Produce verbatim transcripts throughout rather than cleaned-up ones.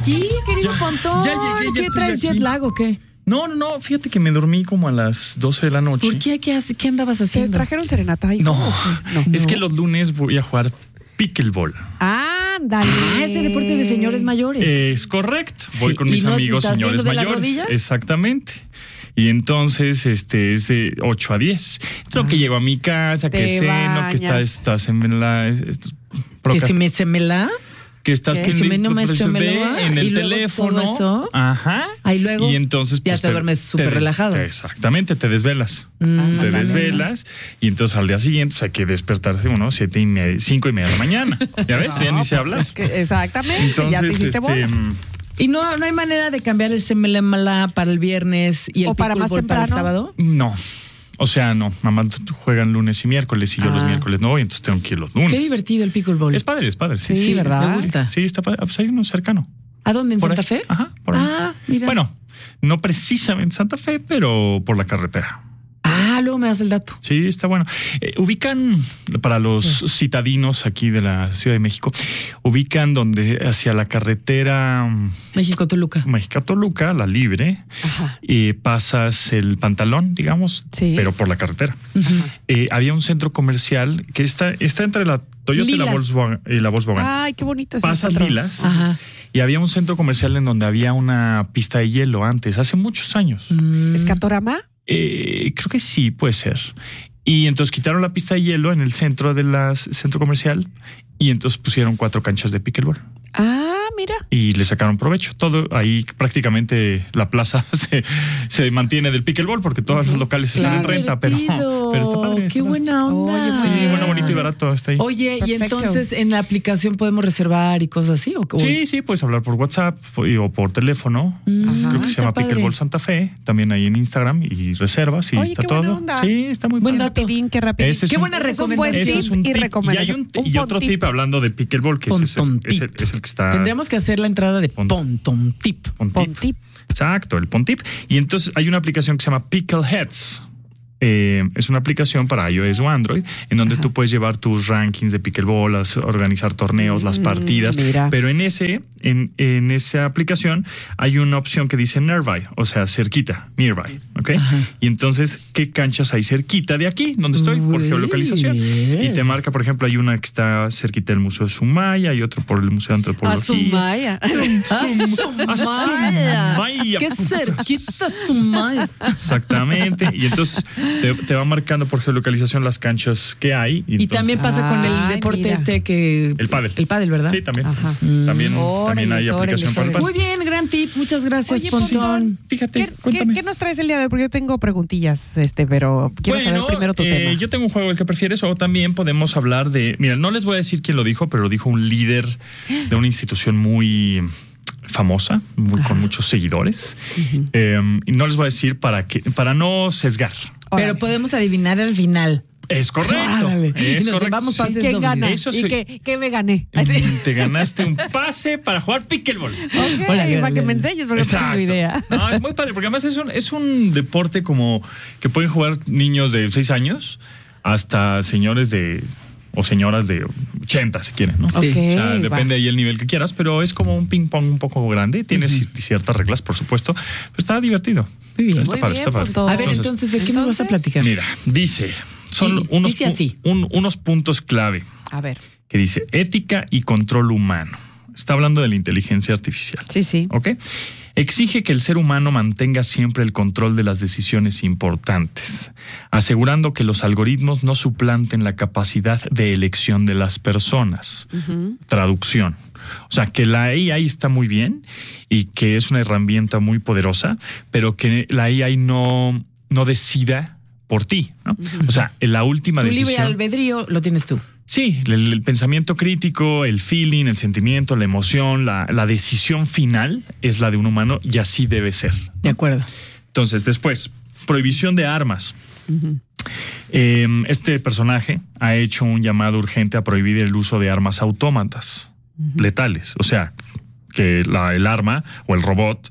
aquí, querido Ya, Pontón. ya llegué, ya ¿Qué estoy traes, aquí. jet lag o qué? No, no, no, fíjate que me dormí como a las doce de la noche. ¿Por qué? ¿Qué, hace- qué andabas ¿Se haciendo? trajeron serenata? hijo? No, No. es que los lunes voy a jugar pickleball. Ándale. Ah, ese deporte de señores mayores. Es correcto. Voy Sí, con ¿y mis no amigos estás señores viendo de las mayores. rodillas? Exactamente. Y entonces este es de ocho a diez. Lo que llego a mi casa, que Te ceno, que está, bañas. estás en la. est- que procrast- si me se me la... que estás ¿Qué? que Si me no me pues, se me ve lo va, en y el luego teléfono. todo eso. Ajá. Ahí luego Y entonces ya pues, te duermes súper des- relajado. te- exactamente, te desvelas. Mm, te ándale. desvelas y entonces al día siguiente pues, hay que despertarse, bueno, siete y media, cinco y media de la mañana. ¿Ya ves? ya No, ni se pues habla. es que exactamente. Entonces, ya te hiciste este, bolas. Y no, no hay manera de cambiar el semelemala para el viernes y el O para más pickleball para el temprano. sábado. no. O sea, no, mamá t- juegan lunes y miércoles y yo los Ah. miércoles no voy, entonces tengo que ir los lunes. Qué divertido el pickleball. Es padre, es padre, sí. Sí, ¿verdad? Me gusta. Sí, está padre. Pues hay uno cercano. ¿A dónde? ¿En por Santa ahí. Fe? Ajá, por ahí. Ah, mira. Bueno, no precisamente Santa Fe, pero por la carretera. Ah, luego me das el dato. Sí, está bueno. Eh, ubican, para los citadinos aquí de la Ciudad de México, ubican donde hacia la carretera mm, México-Toluca. México-Toluca, la libre, Ajá. y pasas el pantalón, digamos, Sí. pero por la carretera. Eh, había un centro comercial que está, está entre la Toyota y la Lilas. Volkswagen. y la Volkswagen. Ay, qué bonito es el Pasas centro. Lilas. Ajá. Y había un centro comercial en donde había una pista de hielo antes, hace muchos años. Mm. ¿Escatorama? Eh, creo que sí, puede ser. Y entonces quitaron la pista de hielo en el centro del centro comercial y entonces pusieron cuatro canchas de pickleball Ah, mira. y le sacaron provecho. Todo ahí prácticamente la plaza se, se mantiene del pickleball porque todos los locales están en Qué renta, pero, divertido. pero está padre. Qué está padre. buena onda. Oye, muy Sí, bueno, bonito y barato está ahí. Oye, y Perfecto. entonces en la aplicación podemos reservar y cosas así, ¿o cómo? Sí, sí, puedes hablar por WhatsApp o por teléfono. Mm, Creo que se está llama padre. Pickleball Santa Fe. También ahí en Instagram y reservas y Oye, está qué buena todo. onda. Sí, está muy Buen padre. dato. Rapidín, qué rapidín. Ese es Qué un- buena Ese es un buen recomendación. Eso tip es un y tip. Y, hay recomendación. un, Un y otro pontip. tip hablando de pickleball, que ese es el, Pontón es, tip. el, es el que está... Tendríamos que hacer la entrada de Pon- Pontón Tip. Pontip. Pontip. Exacto, el Pontip. Y entonces hay una aplicación que se llama Pickleheads. Eh, es una aplicación para iOS o Android en donde tú puedes llevar tus rankings de pickleball, las- organizar torneos, las Mm, partidas. mira. Pero en ese, en, en esa aplicación hay una opción que dice nearby, o sea, cerquita, nearby, ¿ok? Ajá. Y entonces, ¿qué canchas hay cerquita de aquí, donde estoy? Por Uy. geolocalización. Y te marca, por ejemplo, hay una que está cerquita del Museo de Sumaya, hay otro por el Museo de Antropología. Azumaya. Azumaya. Azumaya. Qué cerquita Azumaya. Exactamente. Y entonces te, te va marcando por geolocalización las canchas que hay. Y entonces- también pasa con el Ay, deporte mira. este que... El pádel. El pádel, ¿verdad? Sí, también. Ajá. También, Órale, también hay órale, aplicación para el órale. Muy pádel. bien, gran tip. Muchas gracias, Oye, Pontón. Pontón, Fíjate, ¿Qué, qué, cuéntame. qué nos traes el día de hoy? Porque yo tengo preguntillas, este, pero quiero saber primero tu eh, tema. Yo tengo un juego el que prefieres o también podemos hablar de... Mira, no les voy a decir quién lo dijo, pero lo dijo un líder de una institución muy famosa, muy- con muchos seguidores. Eh, y no les voy a decir para, que, para no sesgar. Órale. Pero podemos adivinar al final. Es correcto. Órale. Y Es nos correcto. llevamos Sí. pases ¿Quién dobles. gana? Eso ¿Y sí. qué, qué me gané? Mm, Te ganaste un pase para jugar pickleball. Ok, Órale, para que órale. me enseñes, porque no tengo Exacto. idea. No, es muy padre, porque además es un, es un deporte como que pueden jugar niños de seis años hasta señores de o señoras de ochenta si quieren, ¿no? Sí. Ok, O sea, va. depende ahí el nivel que quieras, pero es como un ping pong un poco grande, tiene ci- ciertas reglas, por supuesto, pero está divertido. Muy bien. Está Muy padre, bien, está padre. Pontón. A ver, entonces, ¿de qué nos vas a Entonces, platicar? Mira, dice, son Sí, unos, dice pu- así. un- unos puntos clave A ver. que dice ética y control humano. Está hablando de la inteligencia artificial. Sí, sí. ¿Ok? Exige que el ser humano mantenga siempre el control de las decisiones importantes, asegurando que los algoritmos no suplanten la capacidad de elección de las personas. Ujú. Traducción. O sea, que la A I está muy bien y que es una herramienta muy poderosa, pero que la A I no, no decida por ti, ¿no? O sea, la última Tu decisión... libre albedrío lo tienes tú. Sí, el, el pensamiento crítico, el feeling, el sentimiento, la emoción, la, la decisión final es la de un humano y así debe ser. De acuerdo. Entonces, después, prohibición de armas. Eh, este personaje ha hecho un llamado urgente a prohibir el uso de armas autómatas letales. O sea, que la- el arma o el robot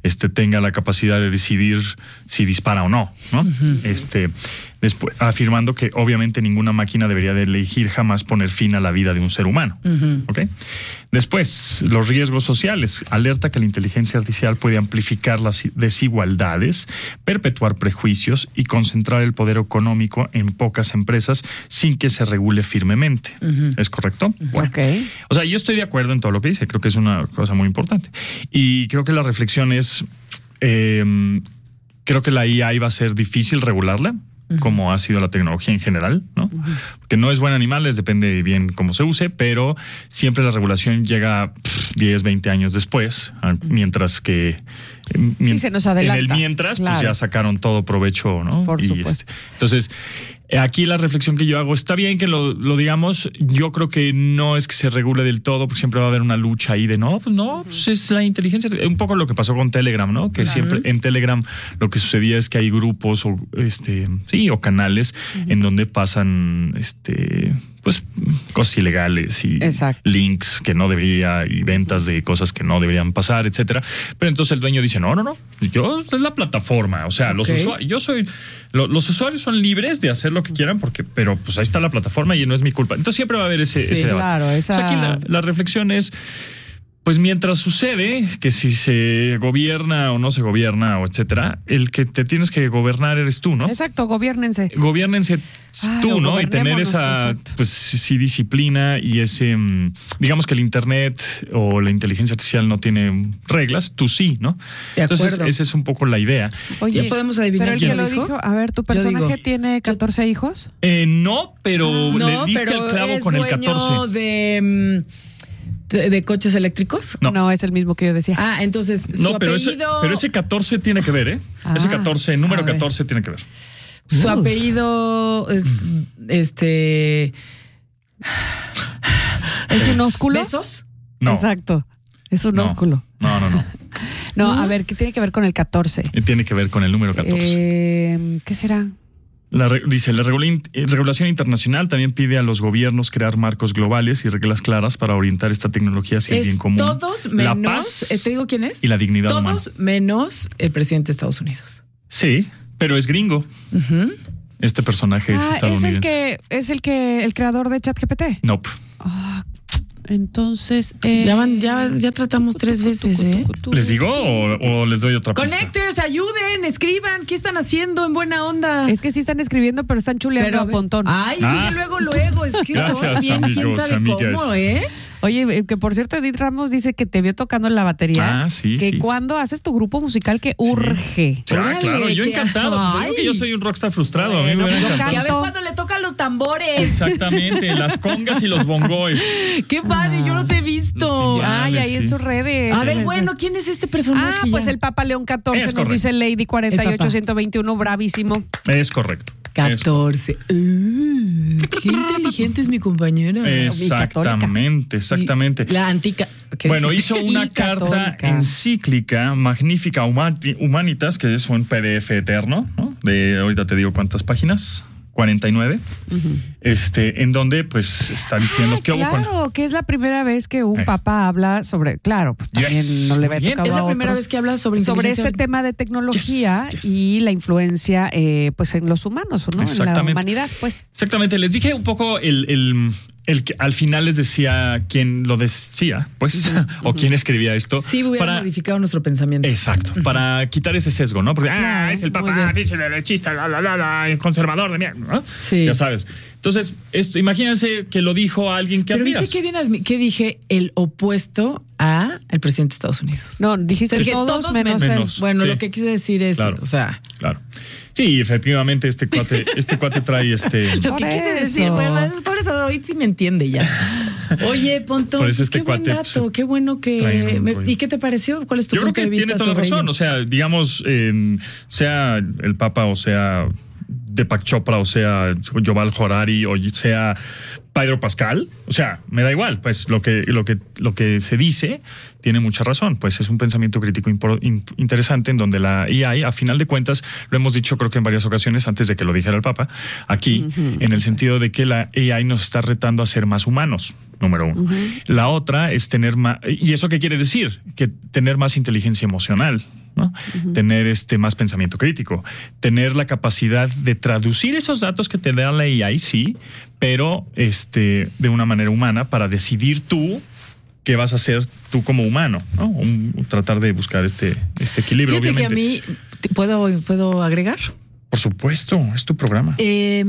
este, tenga la capacidad de decidir si dispara o no, ¿no? Uh-huh. Este, después, afirmando que obviamente ninguna máquina debería de elegir jamás poner fin a la vida de un ser humano. Uh-huh. ¿Okay? Después, los riesgos sociales. Alerta que la inteligencia artificial puede amplificar las desigualdades, perpetuar prejuicios y concentrar el poder económico en pocas empresas sin que se regule firmemente. Uh-huh. ¿Es correcto? Bueno, okay. O sea, yo estoy de acuerdo en todo lo que dice. Creo que es una cosa muy importante. Y creo que la reflexión es, eh, creo que la I A va a ser difícil regularla, uh-huh. como ha sido la tecnología en general, ¿no? Uh-huh. Porque no es buen animal, les depende bien cómo se use, pero siempre la regulación llega pff, diez, veinte años después, uh-huh. mientras que eh, sí, se nos adelanta. En el mientras, claro. pues ya sacaron todo provecho, ¿no? Por y supuesto. Este, entonces, aquí la reflexión que yo hago, está bien que lo, lo digamos, yo creo que no es que se regule del todo, porque siempre va a haber una lucha ahí de no, pues no, pues es la inteligencia, un poco lo que pasó con Telegram, ¿no? Que uh-huh. siempre en Telegram lo que sucedía es que hay grupos o este, sí, o canales uh-huh. en donde pasan este pues cosas ilegales y Exacto. links que no debería y ventas de cosas que no deberían pasar, etcétera. Pero entonces el dueño dice, no, no, no, yo, esta es la plataforma. O sea, okay. los usuarios, yo soy, lo, los usuarios son libres de hacer lo que quieran porque, pero pues ahí está la plataforma y no es mi culpa. Entonces siempre va a haber ese, sí, ese debate. Claro, esa... O sea, aquí la, la reflexión es, pues mientras sucede que si se gobierna o no se gobierna o etcétera, el que te tienes que gobernar eres tú, ¿no? Exacto, gobiernense. Gobiernense ah, tú, ¿no? Y tener esa, exacto. pues sí, disciplina y ese, digamos que el internet o la inteligencia artificial no tiene reglas, tú sí, ¿no? De Entonces, acuerdo. esa es un poco la idea. Oye, ¿ya podemos adivinar pero el quién que lo dijo? dijo? A ver, ¿tu personaje tiene catorce hijos? Eh, no, pero no, le diste pero el clavo es con el dueño catorce. de... ¿De, de coches eléctricos? No. no, es el mismo que yo decía. Ah, entonces su no, pero apellido... Ese, pero ese catorce tiene que ver, ¿eh? Ah, ese catorce, el número catorce tiene que ver. Su uh. apellido es... Este... ¿Es un ósculo? ¿Besos? No. Exacto. Es un no. ósculo. No, no, no. No, a ver, ¿qué tiene que ver con el catorce? Tiene que ver con el número catorce. Eh, ¿Qué será? La, dice, la regula, regulación internacional también pide a los gobiernos crear marcos globales y reglas claras para orientar esta tecnología hacia el bien común. Todos menos, la paz ¿te digo quién es? Y la dignidad todos humana. Todos menos el presidente de Estados Unidos. Sí, pero es gringo. Uh-huh. Este personaje ah, es estadounidense. Es el que, es el que, el creador de ChatGPT. Nope. Oh, entonces, eh, ya van, ya, ya tratamos tres veces, ¿eh? ¿Les digo o, o les doy otra pista? Connectors, ayuden, escriban. ¿Qué están haciendo en buena onda? Es que sí están escribiendo, pero están chuleando pero, a Pontón. Ay, ah. sí, luego, luego. Es que Gracias, son bien, amigos, quién sabe amigas. cómo, ¿eh? Oye, que por cierto, Edith Ramos dice que te vio tocando en la batería. Ah, sí, Que sí. cuando haces tu grupo musical que urge. Sí. Ah, claro, yo encantado. Digo que yo soy un rockstar frustrado. Bueno, a mí me hubiera encantado. Y a ver cuándo le tocan los tambores. Exactamente, las congas y los bongoes. Qué padre, ah, yo no te he visto. Ay, ahí sí. En sus redes. A ver, bueno, ¿quién es este personaje? Ah, pues ya? El Papa León catorce, es nos correcto. dice Lady cuarenta y ocho ciento veintiuno, bravísimo. Es correcto. catorce. Uh, qué inteligente es mi compañera. Exactamente, exactamente. Y la antica. Bueno, hizo una carta encíclica magnífica Humanitas, que es un P D F eterno, ¿no? De ahorita te digo cuántas páginas. cuarenta y nueve, uh-huh. este, en donde pues está diciendo ah, que claro, hubo con... que es la primera vez que un eh. papa habla sobre, claro, pues también yes. no le ve tocado Es la a primera otros, vez que habla sobre sobre este tema de tecnología yes, yes. y la influencia eh, pues en los humanos, ¿no? En la humanidad, pues. Exactamente, les dije un poco el, el, el que al final les decía quién lo decía, pues, uh-huh. o quién escribía esto. Sí, hubiera para... modificado nuestro pensamiento. Exacto, uh-huh. para quitar ese sesgo, ¿no? Porque, ah, es el papá, pinche derechista, la, la, la, la, el conservador de mierda, ¿no? Sí. Ya sabes. Entonces, esto, imagínense que lo dijo alguien que Pero admiras. ¿viste qué bien que dije? El opuesto a el presidente de Estados Unidos. No, dijiste o sea, todos, todos menos, menos. él. Bueno, sí. lo que quise decir es, claro, o sea... Claro. Sí, efectivamente, este cuate, este cuate trae este... Lo por que eso. quise decir, bueno, es por eso hoy sí me entiende ya. Oye, Pontón, por eso este qué buen cuate, dato, pues, qué bueno que... Me, ¿Y qué te pareció? ¿Cuál es tu Yo punto creo que de vista tiene toda la razón, ello? o sea, digamos, eh, sea el Papa o sea Deepak Chopra o sea Yuval Harari o sea Pedro Pascal, o sea, me da igual, pues lo que, lo que, lo que se dice tiene mucha razón, pues es un pensamiento crítico impor, in, interesante en donde la I A, a final de cuentas, lo hemos dicho creo que en varias ocasiones antes de que lo dijera el Papa, aquí, uh-huh. en el sentido de que la A I nos está retando a ser más humanos, número uno. Uh-huh. La otra es tener más, ¿y eso qué quiere decir? Que tener más inteligencia emocional. ¿no? Uh-huh. Tener este más pensamiento crítico, tener la capacidad de traducir esos datos que te da la A I, sí, pero este, de una manera humana para decidir tú qué vas a hacer tú como humano, ¿no? Un, tratar de buscar este, este equilibrio. Fíjate obviamente. Que a mí, ¿puedo, ¿puedo agregar? Por supuesto, es tu programa. Eh,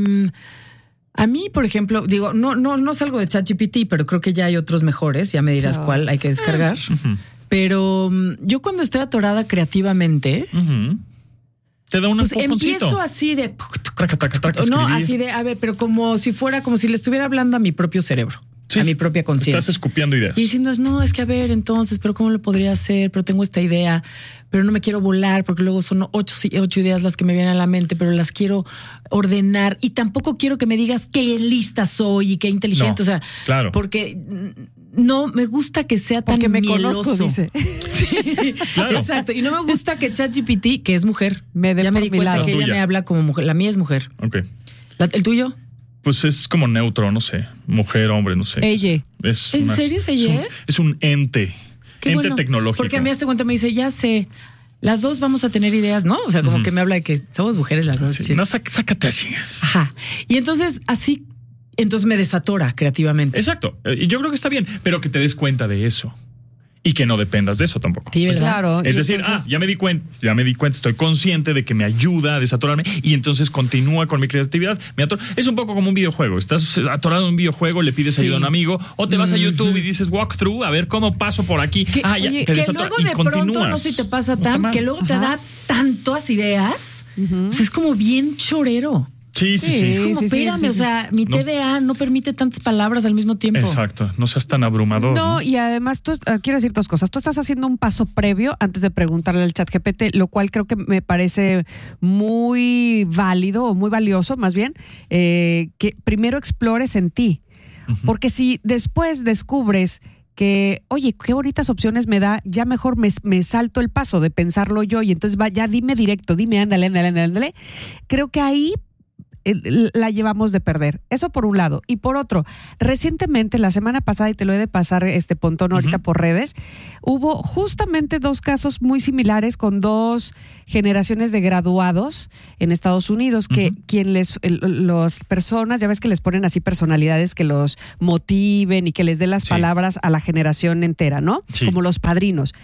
a mí, por ejemplo, digo, no, no, no salgo de ChatGPT, pero creo que ya hay otros mejores, ya me dirás oh. cuál hay que descargar. Uh-huh. Pero um, yo cuando estoy atorada creativamente... Uh-huh. Te da un pues empiezo así de... Traca, traca, traca, no, así de, a ver, pero como si fuera, como si le estuviera hablando a mi propio cerebro. Sí, a mi propia conciencia. Estás escupiendo ideas. Y diciendo, no, es que a ver, entonces, pero ¿cómo lo podría hacer? Pero tengo esta idea, pero no me quiero volar porque luego son ocho, ocho ideas las que me vienen a la mente, pero las quiero ordenar y tampoco quiero que me digas qué lista soy y qué inteligente. No, o sea, claro. Porque no me gusta que sea tan porque me mieloso. Conozco, dice. Sí, claro. Exacto. Y no me gusta que ChatGPT, que es mujer, me ya me di cuenta que ella me habla como mujer. La mía es mujer. Ok. La, ¿El tuyo? Pues es como neutro, no sé. Mujer, hombre, no sé. Ella. Es ¿En una, serio es ella? Es un, es un ente. Qué ente bueno, tecnológico. Porque a mí hasta cuenta me dice, ya sé, las dos vamos a tener ideas, ¿no? O sea, como uh-huh. que me habla de que somos mujeres las dos. Sí, sí. No, sac- sácate así. Ajá. Y entonces, así, entonces me desatora creativamente. Exacto. Y yo creo que está bien, pero que te des cuenta de eso. Y que no dependas de eso tampoco. Sí, pues, claro. Es decir, entonces... ah, ya me di cuenta, ya me di cuenta, estoy consciente de que me ayuda a desatorarme y entonces continúa con mi creatividad. Me ator... Es un poco como un videojuego. Estás atorado en un videojuego, le pides sí. ayuda a un amigo o te vas a YouTube uh-huh. y dices walkthrough, a ver cómo paso por aquí. Que, ah, ya, oye, te que luego de pronto, no sé si te pasa, Tam, no que luego Ajá. te da tantas ideas. Uh-huh. Pues es como bien chorero. Sí, sí, sí. Es como, sí, espérame, sí, sí, sí. o sea, mi no. T D A no permite tantas palabras al mismo tiempo. Exacto, no seas tan abrumador. No, ¿no? y además, tú, uh, quiero decir dos cosas. Tú estás haciendo un paso previo antes de preguntarle al ChatGPT, lo cual creo que me parece muy válido o muy valioso, más bien, eh, que primero explores en ti. Uh-huh. Porque si después descubres que, oye, qué bonitas opciones me da, ya mejor me, me salto el paso de pensarlo yo y entonces va, ya dime directo, dime, ándale, ándale, ándale, ándale. Creo que ahí la llevamos de perder. Eso por un lado. Y por otro, recientemente, la semana pasada, y te lo he de pasar este Pontón ahorita uh-huh. por redes, hubo justamente dos casos muy similares con dos generaciones de graduados en Estados Unidos, que uh-huh. quien les, las personas, ya ves que les ponen así personalidades que los motiven y que les dé las sí. palabras a la generación entera, ¿no? Sí. Como los padrinos.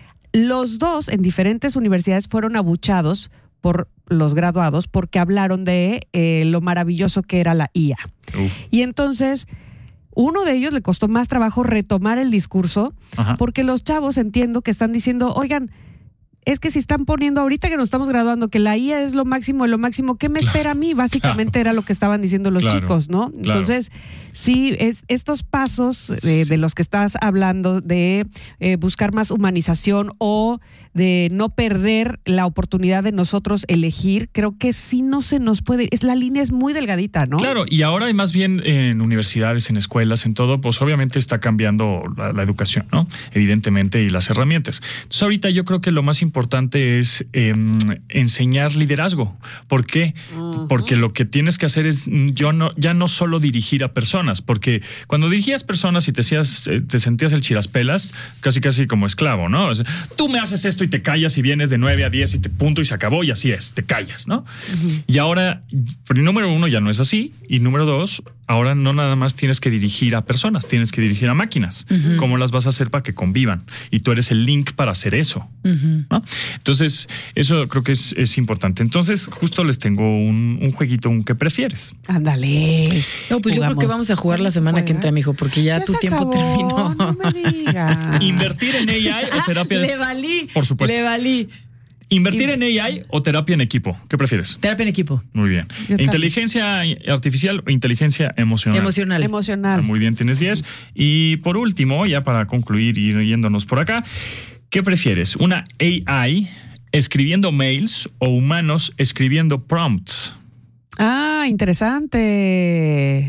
Los dos en diferentes universidades fueron abuchados por los graduados porque hablaron de eh, lo maravilloso que era la I A. Uf. Y entonces, uno de ellos le costó más trabajo retomar el discurso Ajá. porque los chavos entiendo que están diciendo, oigan, es que si están poniendo ahorita que nos estamos graduando que la I A es lo máximo de lo máximo, ¿qué me claro, espera a mí? Básicamente claro. era lo que estaban diciendo los claro, chicos, ¿no? Claro. Entonces, sí, es, estos pasos de, de los que estás hablando de eh, buscar más humanización o de no perder la oportunidad de nosotros elegir, creo que sí no se nos puede, es la línea es muy delgadita, ¿no? Claro, y ahora más bien en universidades, en escuelas, en todo, pues obviamente está cambiando la, la educación, ¿no? Evidentemente, y las herramientas. Entonces ahorita yo creo que lo más importante es eh, enseñar liderazgo. ¿Por qué? Uh-huh. Porque lo que tienes que hacer es yo no, ya no solo dirigir a personas, porque cuando dirigías personas y te, hacías, te sentías el chiraspelas, casi casi como esclavo, ¿no? O sea, tú me haces esto y te callas y vienes de nueve a diez y te punto y se acabó y así es, te callas, ¿no? Uh-huh. Y ahora, número uno, ya no es así, y número dos, ahora no nada más tienes que dirigir a personas, tienes que dirigir a máquinas. Uh-huh. ¿Cómo las vas a hacer para que convivan? Y tú eres el link para hacer eso, uh-huh. ¿no? Entonces, eso creo que es, es importante. Entonces, justo les tengo un, un jueguito, un ¿qué prefieres? Ándale. No, pues Jugamos. Yo creo que vamos a jugar la semana que entra, mijo, porque ya, ya tu tiempo terminó. No me digas. ¿Invertir en A I o terapia? Le valí. Por supuesto. Le valí. ¿Invertir en A I o terapia en equipo? ¿Qué prefieres? Terapia en equipo. Muy bien. ¿Inteligencia artificial o inteligencia emocional? Emocional. Emocional. Muy bien, tienes diez. Y por último, ya para concluir y yéndonos por acá, ¿qué prefieres? ¿Una A I escribiendo mails o humanos escribiendo prompts? Ah, interesante.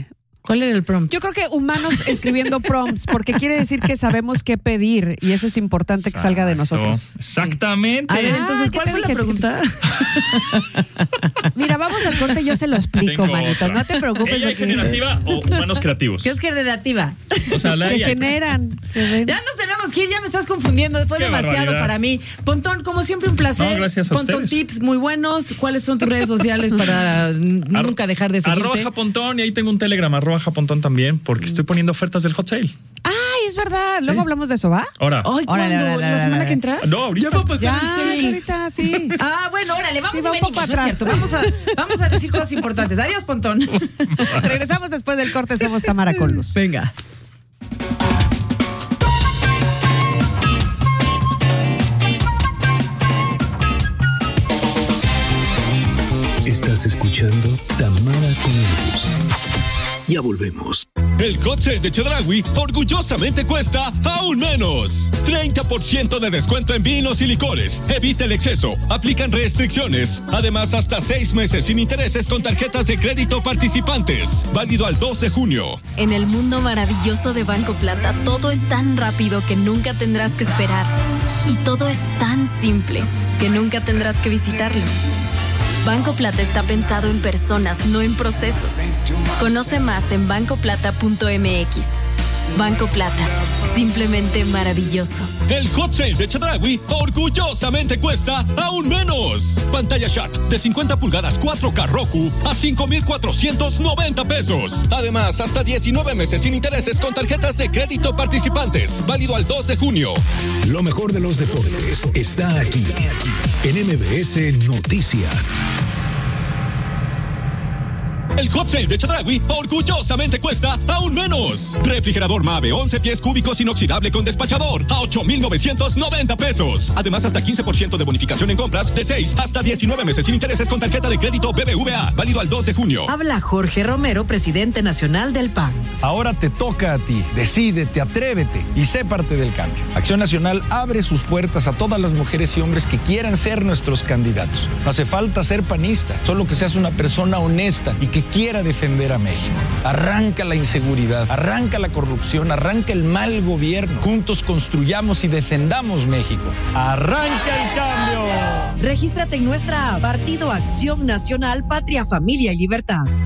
¿Cuál era el prompt? Yo creo que humanos escribiendo prompts, porque quiere decir que sabemos qué pedir y eso es importante que salga de nosotros. Exactamente. A ver, entonces, Ah, ¿qué ¿cuál te fue la dije? pregunta? Mira, vamos al corte y yo se lo explico, Tengo manito. otra. No te preocupes. ¿Ella es porque- generativa o humanos creativos? ¿Qué es generativa? O sea, la que I A. generan. que ven. Ya nos tenemos que ir, ya me estás confundiendo. Fue Qué demasiado barbaridad. para mí. Pontón, como siempre, un placer. No, gracias a Pontón, ustedes. tips muy buenos. ¿Cuáles son tus redes sociales para n- Ar- nunca dejar de Arroba seguirte? Japontón y ahí tengo un Telegram, arroba Japontón también, porque estoy poniendo ofertas del hot sale. Ay, es verdad. Luego Sí. hablamos de eso, ¿va? Ahora. Ay, ¿cuándo? Órale, órale, ¿La órale, semana órale. que entra? No, ahorita. Ya, pues, Ya, sí. ahorita sí. Ah, bueno, órale, vamos Sí, y va un venimos, poco ¿no es atrás. cierto? Vamos a, vamos a decir cosas importantes. Adiós, Pontón. Regresamos después del corte. Somos Tamara con Luz. Venga. Estás escuchando Tamara con Luz. Ya volvemos. El hot sale de Chedraui orgullosamente cuesta aún menos. treinta por ciento de descuento en vinos y licores. Evita el exceso. Aplican restricciones. Además, hasta seis meses sin intereses con tarjetas de crédito participantes. Válido al dos de junio. En el mundo maravilloso de Banco Plata, todo es tan rápido que nunca tendrás que esperar. Y todo es tan simple que nunca tendrás que visitarlo. Banco Plata está pensado en personas, no en procesos. Conoce más en banco plata punto m x. Banco Plata, simplemente maravilloso. El hot sale de Chedraui orgullosamente cuesta aún menos. Pantalla Sharp de cincuenta pulgadas cuatro K Roku a cinco mil cuatrocientos noventa pesos. Además, hasta diecinueve meses sin intereses con tarjetas de crédito participantes. Válido al dos de junio. Lo mejor de los deportes está aquí en M B S Noticias. El hot sale de Chedraui orgullosamente cuesta aún menos. Refrigerador Mave once pies cúbicos inoxidable con despachador a ocho mil novecientos noventa pesos. Además, hasta quince por ciento de bonificación en compras de seis hasta diecinueve meses sin intereses con tarjeta de crédito B B V A. Válido al dos de junio. Habla Jorge Romero, presidente nacional del P A N. Ahora te toca a ti. Decídete, atrévete y sé parte del cambio. Acción Nacional abre sus puertas a todas las mujeres y hombres que quieran ser nuestros candidatos. No hace falta ser panista, solo que seas una persona honesta y que quiera defender a México. Arranca la inseguridad, arranca la corrupción, arranca el mal gobierno. Juntos construyamos y defendamos México. ¡Arranca el cambio! Regístrate en nuestra app, Partido Acción Nacional, Patria, Familia y Libertad.